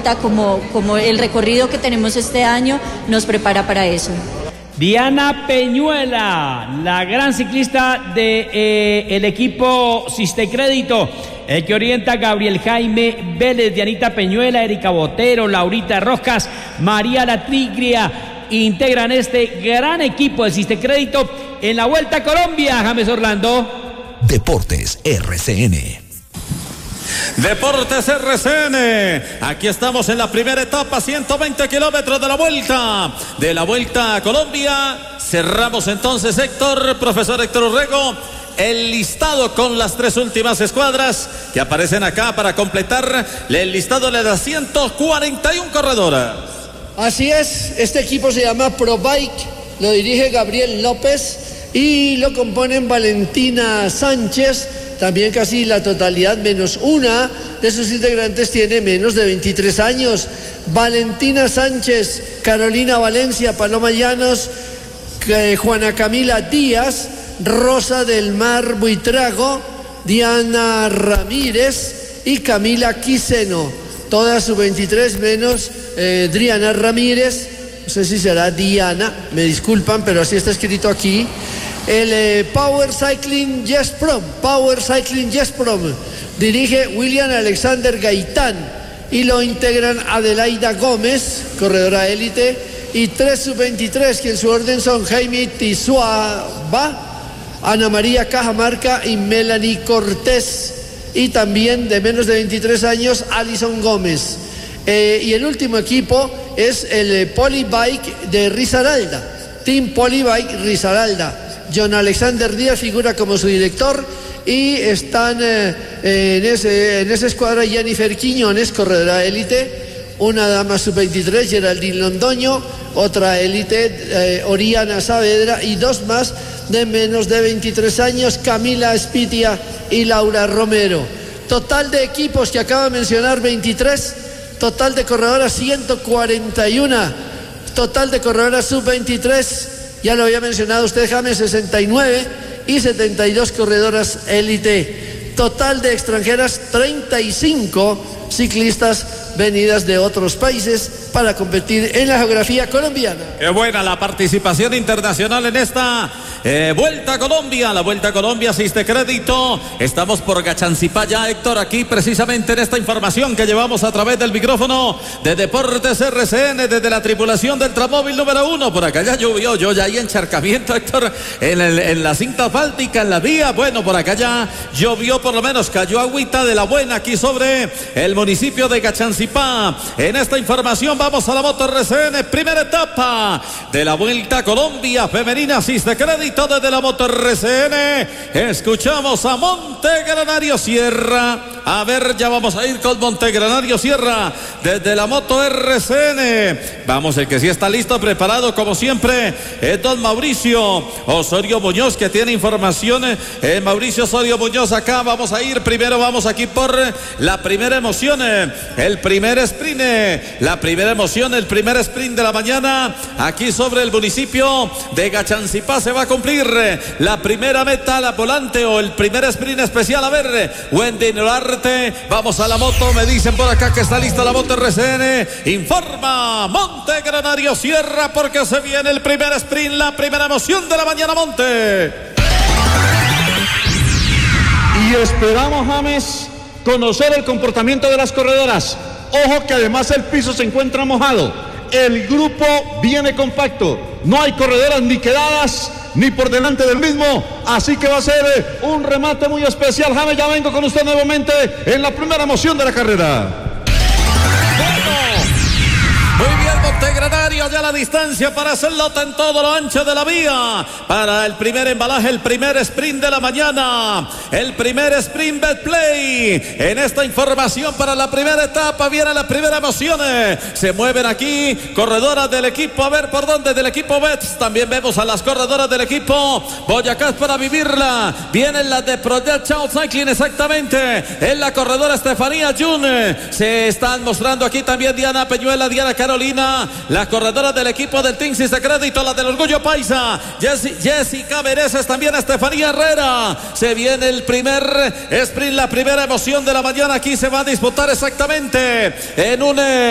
vuelta, como el recorrido que tenemos este año nos prepara para eso. Diana Peñuela, la gran ciclista del equipo Sistecrédito, el que orienta Gabriel Jaime Vélez, Dianita Peñuela, Erika Botero, Laurita Rojas, María La Tigria, integran este gran equipo de Sistecrédito en la Vuelta a Colombia. James Orlando. Deportes RCN. Deportes RCN, aquí estamos en la primera etapa, 120 kilómetros de la Vuelta a Colombia. Cerramos entonces, profesor Héctor Urrego, el listado con las 3 últimas escuadras que aparecen acá para completar el listado de las 141 corredoras. Así es, este equipo se llama ProBike, lo dirige Gabriel López y lo componen Valentina Sánchez. También casi la totalidad, menos una de sus integrantes tiene menos de 23 años. Valentina Sánchez, Carolina Valencia, Paloma Llanos, Juana Camila Díaz, Rosa del Mar Buitrago, Diana Ramírez y Camila Quiseno. Todas sus 23 menos Driana Ramírez, no sé si será Diana, me disculpan, pero así está escrito aquí. El Power Cycling Yes Prom dirige William Alexander Gaitán y lo integran Adelaida Gómez, corredora élite, y 3 sub-23 que en su orden son Jaime Tizuaba, Ana María Cajamarca y Melanie Cortés, y también de menos de 23 años Alison Gómez. Y el último equipo es el Polybike de Risaralda, Team Polybike Risaralda. John Alexander Díaz figura como su director y están en esa escuadra Jennifer Quiñones, corredora élite, una dama sub-23, Geraldine Londoño, otra élite, Oriana Saavedra, y 2 más de menos de 23 años, Camila Espitia y Laura Romero. Total de equipos que acaba de mencionar, 23, total de corredoras 141, total de corredoras sub-23, ya lo había mencionado usted, James, 69 y 72 corredoras élite. Total de extranjeras, 35 ciclistas venidas de otros países para competir en la geografía colombiana. Qué buena la participación internacional en esta Vuelta a Colombia. La Vuelta a Colombia, Sistecrédito. Estamos por Gachancipá ya, Héctor, aquí precisamente en esta información que llevamos a través del micrófono de Deportes RCN desde la tripulación del Tramóvil número 1. Por acá ya llovió, ya hay encharcamiento, Héctor, en la cinta asfáltica, en la vía. Bueno, por acá ya llovió, por lo menos cayó agüita de la buena aquí sobre el municipio de Gachancipá. En esta información vamos a la Moto RCN, primera etapa de la Vuelta a Colombia femenina, Sistecrédito desde la Moto RCN. Escuchamos a Montegranario Sierra. A ver, ya vamos a ir con Montegranario Sierra desde la Moto RCN. Vamos, el que sí está listo, preparado como siempre, es don Mauricio Osorio Muñoz, que tiene informaciones. Mauricio Osorio Muñoz acá. Vamos a ir, primero vamos aquí por la primera emoción, el primer sprint, la primera emoción, el primer sprint de la mañana, aquí sobre el municipio de Gachancipá. Se va a cumplir la primera meta, la volante o el primer sprint especial. A ver, Wendy Norarte, vamos a la moto, me dicen por acá que está lista la Moto RCN. Informa Montegranario Sierra porque se viene el primer sprint, la primera emoción de la mañana, Monte. Y esperamos, James, conocer el comportamiento de las corredoras. Ojo que además el piso se encuentra mojado. El grupo viene compacto. No hay corredoras ni quedadas ni por delante del mismo. Así que va a ser un remate muy especial. James, ya vengo con usted nuevamente en la primera emoción de la carrera. Muy bien, Montegranario, ya la distancia para hacerlo en todo lo ancho de la vía. Para el primer embalaje, el primer sprint de la mañana. El primer sprint Betplay. En esta información para la primera etapa viene la primera emoción. Se mueven aquí corredoras del equipo. A ver por dónde, del equipo Bets. También vemos a las corredoras del equipo Boyacá para vivirla. Vienen las de Project Chow Cycling, exactamente. En la corredora Estefanía Jun. Se están mostrando aquí también Diana Peñuela, Diana Carolina, las corredoras del equipo del Team Sistecrédito, la del Orgullo Paisa, Jessica Mereces, también Estefanía Herrera. Se viene el primer sprint, la primera emoción de la mañana. Aquí se va a disputar exactamente en un